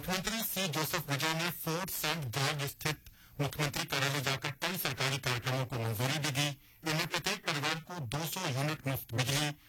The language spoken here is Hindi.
मुख्यमंत्री सी जोसेफ विजय ने फोर्ट सेंट जॉर्ज स्थित मुख्यमंत्री कार्यालय जाकर कई सरकारी कार्यक्रमों को मंजूरी भी दी। इनमें प्रत्येक परिवार को 200 यूनिट मुफ्त बिजली,